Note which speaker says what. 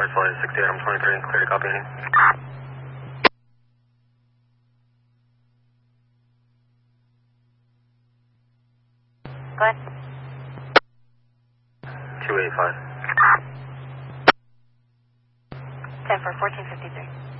Speaker 1: Enterprise Flight 68, I'm 23, clear to copy.
Speaker 2: Go ahead.
Speaker 1: 285.
Speaker 2: 10 for 1453.